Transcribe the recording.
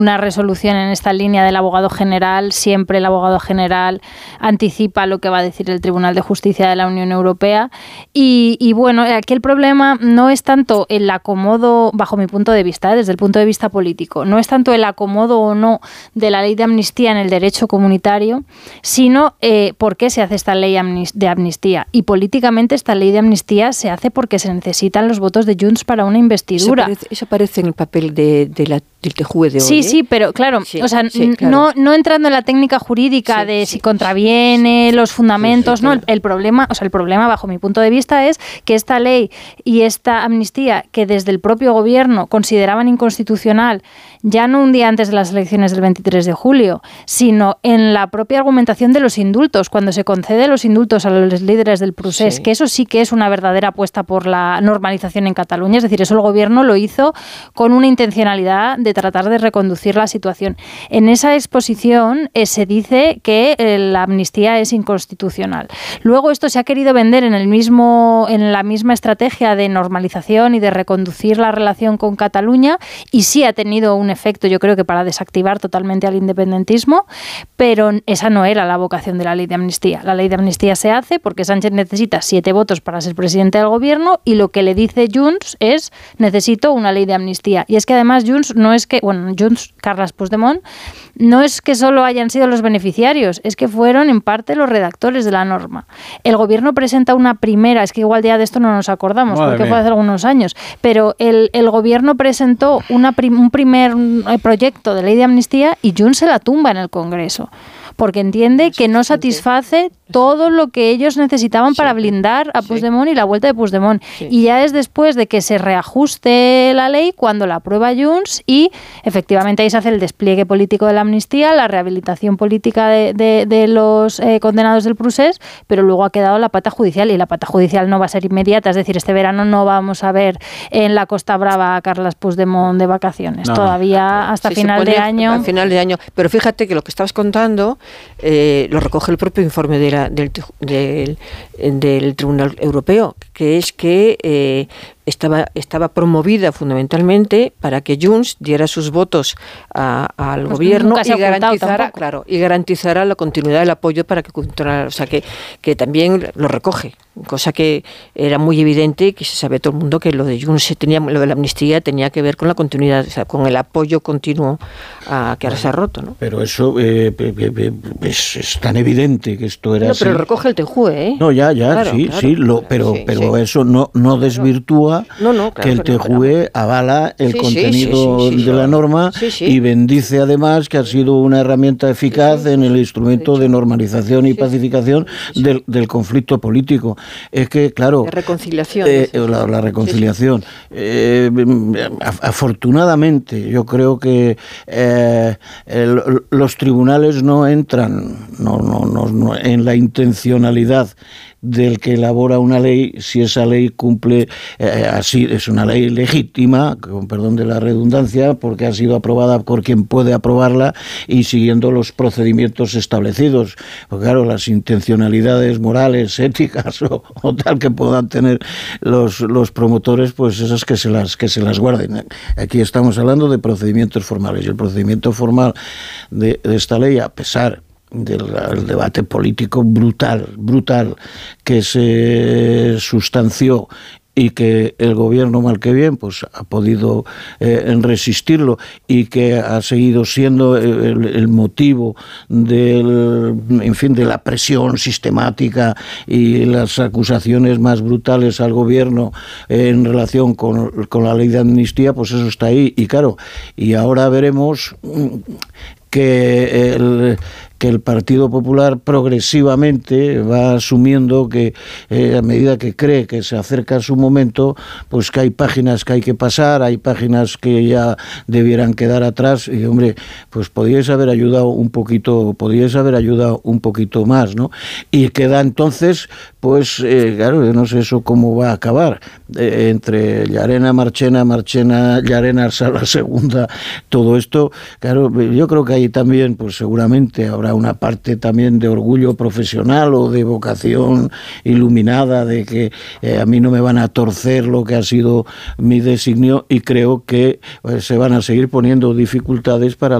una resolución en esta línea del abogado general, siempre el abogado general anticipa lo que va a decir el Tribunal de Justicia de la Unión Europea. Y bueno, aquí el problema no es tanto el acomodo, bajo mi punto de vista, desde el punto de vista político, no es tanto el acomodo o no de la ley de amnistía en el derecho comunitario, sino por qué se hace esta ley de amnistía. Y políticamente esta ley de amnistía se hace porque se necesitan los votos de Junts para una investidura. Eso aparece en el papel del TJUE de hoy. Sí, pero claro, sí, o sea, sí, claro. No entrando en la técnica jurídica de si contraviene los fundamentos, claro. No, el problema bajo mi punto de vista es que esta ley y esta amnistía que desde el propio gobierno consideraban inconstitucional, ya no un día antes de las elecciones del 23 de julio, sino en la propia argumentación de los indultos, cuando se concede los indultos a los líderes del procés, que eso sí que es una verdadera apuesta por la normalización en Cataluña, es decir, eso el gobierno lo hizo con una intencionalidad de tratar de reconducir la situación. En esa exposición se dice que la amnistía es inconstitucional. Luego esto se ha querido vender en la misma estrategia de normalización y de reconducir la relación con Cataluña, y sí ha tenido un efecto, yo creo que para desactivar totalmente al independentismo, pero esa no era la vocación de la ley de amnistía. La ley de amnistía se hace porque Sánchez necesita 7 votos para ser presidente del gobierno, y lo que le dice Junts es: necesito una ley de amnistía. Y es que además Junts, Carles Puigdemont, no es que solo hayan sido los beneficiarios, es que fueron en parte los redactores de la norma. El gobierno presenta una primera, es que igual ya de esto no nos acordamos, porque fue hace algunos años, pero el gobierno presentó un primer proyecto de ley de amnistía y Junts se la tumba en el Congreso, porque entiende que no satisface todo lo que ellos necesitaban para blindar a Puigdemont y la vuelta de Puigdemont. Y ya es después de que se reajuste la ley cuando la aprueba Junts, y efectivamente ahí se hace el despliegue político de la amnistía, la rehabilitación política de los condenados del procés, pero luego ha quedado la pata judicial, y la pata judicial no va a ser inmediata, es decir, este verano no vamos a ver en la Costa Brava a Carles Puigdemont de vacaciones, todavía hasta final de año. A final de año. Pero fíjate que lo que estabas contando lo recoge el propio informe del Tribunal Europeo, que es que estaba promovida fundamentalmente para que Junts diera sus votos al gobierno y garantizara la continuidad del apoyo para que continuara, o sea que también lo recoge, cosa que era muy evidente y que se sabe todo el mundo que lo de Junts lo de la amnistía tenía que ver con la continuidad, o sea, con el apoyo continuo que ahora se ha roto, ¿no? Pero eso es tan evidente que esto era así. Pero lo recoge el TJUE, ¿eh? No, claro, pero eso no desvirtúa que el TJUE avala el contenido de la norma y bendice además que ha sido una herramienta eficaz en el instrumento de normalización y pacificación del conflicto político. Es que, claro... La reconciliación. La reconciliación. Afortunadamente, yo creo que los tribunales no entran en la intencionalidad del que elabora una ley, si esa ley cumple, así es una ley legítima, con perdón de la redundancia, porque ha sido aprobada por quien puede aprobarla y siguiendo los procedimientos establecidos. Porque claro, las intencionalidades morales, éticas o tal que puedan tener los promotores, pues esas que se las guarden. Aquí estamos hablando de procedimientos formales, y el procedimiento formal de esta ley, a pesar del debate político brutal que se sustanció y que el gobierno, mal que bien, pues ha podido resistirlo, y que ha seguido siendo el motivo de la presión sistemática y las acusaciones más brutales al gobierno en relación con la ley de amnistía, pues eso está ahí. Y claro, y ahora veremos que el Partido Popular progresivamente va asumiendo que a medida que cree que se acerca su momento, pues que hay páginas que hay que pasar, hay páginas que ya debieran quedar atrás, y hombre, pues podíais haber ayudado un poquito más, ¿no? Y queda entonces, pues claro, yo no sé eso cómo va a acabar, entre Llarena, Marchena, Llarena, Sala Segunda, todo esto, claro, yo creo que ahí también, pues seguramente habrá habrá una parte también de orgullo profesional o de vocación iluminada, de que a mí no me van a torcer lo que ha sido mi designio, y creo que se van a seguir poniendo dificultades para